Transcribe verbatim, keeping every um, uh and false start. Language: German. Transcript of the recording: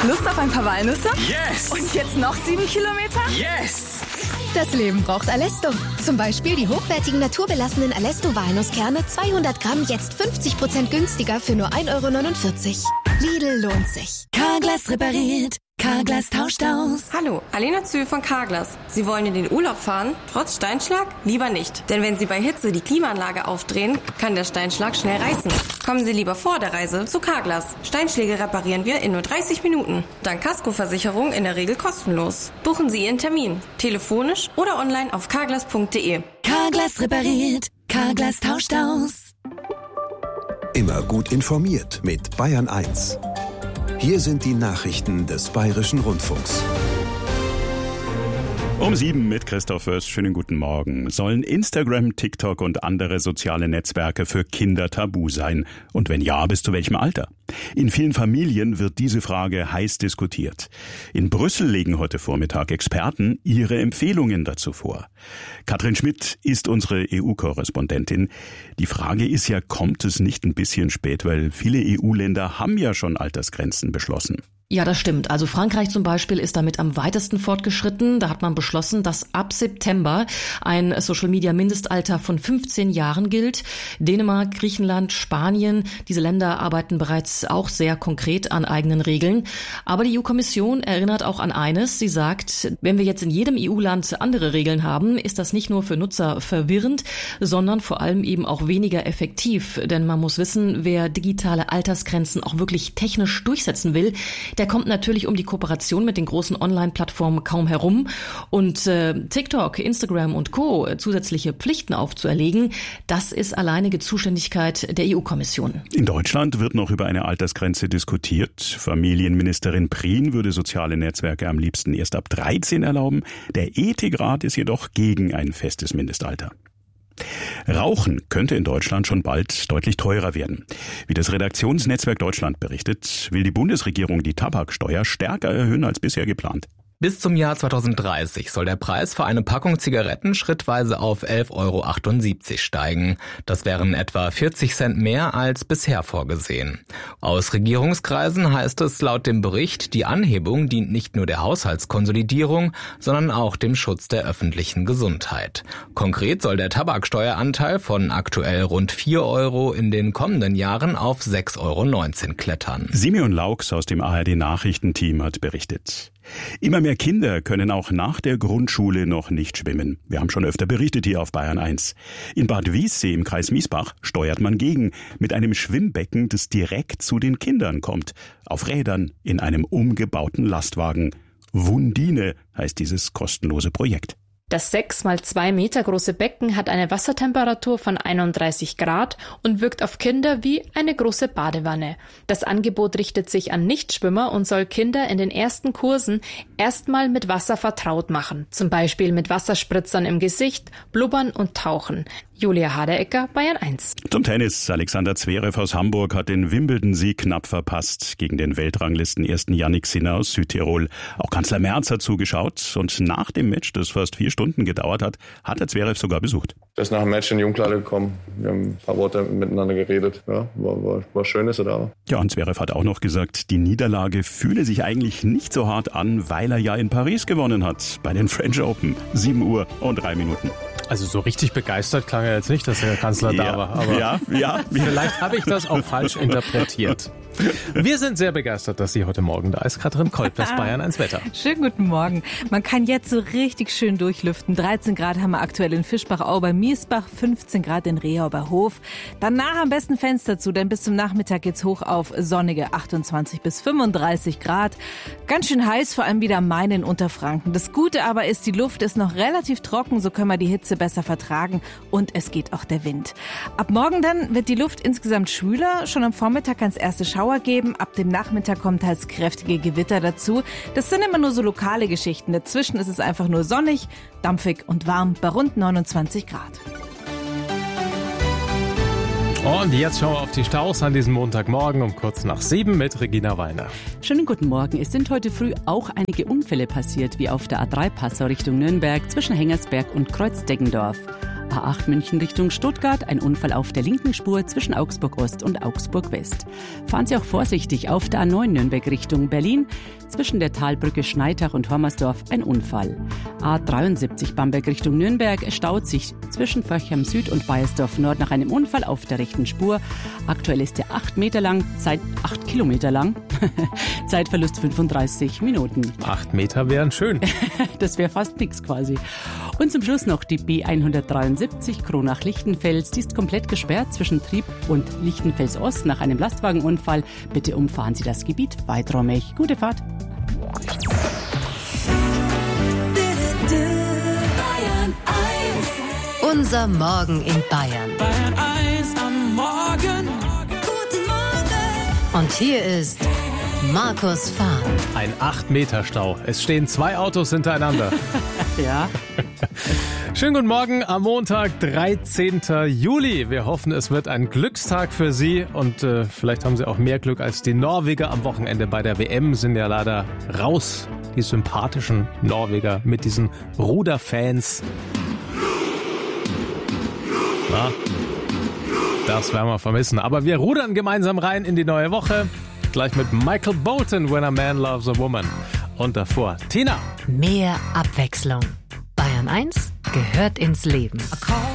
Lust auf ein paar Walnüsse? Yes! Und jetzt noch sieben Kilometer? Yes! Das Leben braucht Alesto. Zum Beispiel die hochwertigen naturbelassenen Alesto-Walnusskerne, zweihundert Gramm, jetzt fünfzig Prozent günstiger für nur ein Euro neunundvierzig. Lidl lohnt sich. Carglass repariert. Carglass tauscht aus. Hallo, Alena Zühl von Carglass. Sie wollen in den Urlaub fahren? Trotz Steinschlag? Lieber nicht. Denn wenn Sie bei Hitze die Klimaanlage aufdrehen, kann der Steinschlag schnell reißen. Kommen Sie lieber vor der Reise zu Carglass. Steinschläge reparieren wir in nur dreißig Minuten. Dank Kaskoversicherung in der Regel kostenlos. Buchen Sie Ihren Termin. Telefonisch oder online auf carglass punkt de. Carglass repariert. Carglass tauscht aus. Immer gut informiert mit Bayern eins. Hier sind die Nachrichten des Bayerischen Rundfunks. Um sieben mit Christoph Fürst. Schönen guten Morgen. Sollen Instagram, TikTok und andere soziale Netzwerke für Kinder tabu sein? Und wenn ja, bis zu welchem Alter? In vielen Familien wird diese Frage heiß diskutiert. In Brüssel legen heute Vormittag Experten ihre Empfehlungen dazu vor. Katrin Schmidt ist unsere E U-Korrespondentin. Die Frage ist ja, kommt es nicht ein bisschen spät, weil viele E U-Länder haben ja schon Altersgrenzen beschlossen. Ja, das stimmt. Also Frankreich zum Beispiel ist damit am weitesten fortgeschritten. Da hat man beschlossen, dass ab September ein Social-Media-Mindestalter von fünfzehn Jahren gilt. Dänemark, Griechenland, Spanien, diese Länder arbeiten bereits auch sehr konkret an eigenen Regeln. Aber die E U-Kommission erinnert auch an eines. Sie sagt, wenn wir jetzt in jedem E U-Land andere Regeln haben, ist das nicht nur für Nutzer verwirrend, sondern vor allem eben auch weniger effektiv. Denn man muss wissen, wer digitale Altersgrenzen auch wirklich technisch durchsetzen will, der kommt natürlich um die Kooperation mit den großen Online-Plattformen kaum herum. Und äh, TikTok, Instagram und Co. zusätzliche Pflichten aufzuerlegen, das ist alleinige Zuständigkeit der E U-Kommission. In Deutschland wird noch über eine Altersgrenze diskutiert. Familienministerin Prien würde soziale Netzwerke am liebsten erst ab dreizehn erlauben. Der Ethikrat ist jedoch gegen ein festes Mindestalter. Rauchen könnte in Deutschland schon bald deutlich teurer werden. Wie das Redaktionsnetzwerk Deutschland berichtet, will die Bundesregierung die Tabaksteuer stärker erhöhen als bisher geplant. Bis zum Jahr zweitausenddreißig soll der Preis für eine Packung Zigaretten schrittweise auf elf Euro achtundsiebzig steigen. Das wären etwa vierzig Cent mehr als bisher vorgesehen. Aus Regierungskreisen heißt es laut dem Bericht, die Anhebung dient nicht nur der Haushaltskonsolidierung, sondern auch dem Schutz der öffentlichen Gesundheit. Konkret soll der Tabaksteueranteil von aktuell rund vier Euro in den kommenden Jahren auf sechs Euro neunzehn klettern. Simeon Laux aus dem A R D-Nachrichtenteam hat berichtet. Immer mehr Kinder können auch nach der Grundschule noch nicht schwimmen. Wir haben schon öfter berichtet hier auf Bayern eins. In Bad Wiessee im Kreis Miesbach steuert man gegen mit einem Schwimmbecken, das direkt zu den Kindern kommt. Auf Rädern in einem umgebauten Lastwagen. Wundine heißt dieses kostenlose Projekt. Das sechs mal zwei Meter große Becken hat eine Wassertemperatur von einunddreißig Grad und wirkt auf Kinder wie eine große Badewanne. Das Angebot richtet sich an Nichtschwimmer und soll Kinder in den ersten Kursen erstmal mit Wasser vertraut machen. Zum Beispiel mit Wasserspritzern im Gesicht, Blubbern und Tauchen. Julia Haderecker, Bayern eins. Zum Tennis. Alexander Zverev aus Hamburg hat den Wimbledon-Sieg knapp verpasst gegen den Weltranglisten-Ersten Yannick Sinner aus Südtirol. Auch Kanzler Merz hat zugeschaut und nach dem Match, das fast vier Stunden gedauert hat, hat der Zverev sogar besucht. Er ist nach dem Match in die Umkleide gekommen. Wir haben ein paar Worte miteinander geredet. Ja, war, war, war schön, dass er da war. Ja, und Zverev hat auch noch gesagt, die Niederlage fühle sich eigentlich nicht so hart an, weil er ja in Paris gewonnen hat. Bei den French Open. sieben Uhr und drei Minuten. Also so richtig begeistert klang er jetzt nicht, dass der Kanzler ja, da war. Aber ja, ja. Vielleicht habe ich das auch falsch interpretiert. Wir sind sehr begeistert, dass sie heute Morgen da ist. Katrin Kolb, das Bayern eins Wetter. Schönen guten Morgen. Man kann jetzt so richtig schön durchlüften. dreizehn Grad haben wir aktuell in Fischbach-Au bei Miesbach, fünfzehn Grad in Rehau bei Hof. Danach am besten Fenster zu, denn bis zum Nachmittag geht's hoch auf sonnige achtundzwanzig bis fünfunddreißig Grad. Ganz schön heiß, vor allem wieder am Main in Unterfranken. Das Gute aber ist, die Luft ist noch relativ trocken, so können wir die Hitze besser vertragen und es geht auch der Wind. Ab morgen dann wird die Luft insgesamt schwüler. Schon am Vormittag kann es erste Schauer geben. Ab dem Nachmittag kommt teils kräftige Gewitter dazu. Das sind immer nur so lokale Geschichten. Dazwischen ist es einfach nur sonnig, dampfig und warm bei rund neunundzwanzig Grad. Und jetzt schauen wir auf die Staus an diesem Montagmorgen um kurz nach sieben mit Regina Weiner. Schönen guten Morgen. Es sind heute früh auch einige Unfälle passiert, wie auf der A drei Passau Richtung Nürnberg zwischen Hengersberg und Kreuzdeggendorf. A acht München Richtung Stuttgart, ein Unfall auf der linken Spur zwischen Augsburg Ost und Augsburg West. Fahren Sie auch vorsichtig auf der A neun Nürnberg Richtung Berlin. Zwischen der Talbrücke Schneitach und Hormersdorf ein Unfall. A dreiundsiebzig Bamberg Richtung Nürnberg, es staut sich zwischen Forchheim Süd und Baiersdorf Nord nach einem Unfall auf der rechten Spur. Aktuell ist er acht Meter lang, Zeit acht Kilometer lang. Zeitverlust fünfunddreißig Minuten. Acht Meter wären schön. Das wäre fast nichts quasi. Und zum Schluss noch die B hundertdreiundsiebzig Kronach-Lichtenfels. Die ist komplett gesperrt zwischen Trieb und Lichtenfels Ost nach einem Lastwagenunfall. Bitte umfahren Sie das Gebiet weiträumig. Gute Fahrt. Unser Morgen in Bayern. Bayern eins am Morgen. Guten Morgen. Und hier ist Markus Fahren. Ein acht Meter Stau. Es stehen zwei Autos hintereinander. Ja. Schönen guten Morgen am Montag, dreizehnten Juli. Wir hoffen, es wird ein Glückstag für Sie und äh, vielleicht haben Sie auch mehr Glück als die Norweger am Wochenende bei der W M. Sind ja leider raus, die sympathischen Norweger mit diesen Ruderfans. Na, das werden wir vermissen. Aber wir rudern gemeinsam rein in die neue Woche. Gleich mit Michael Bolton, When a Man Loves a Woman. Und davor Tina. Mehr Abwechslung. Bayern eins gehört ins Leben.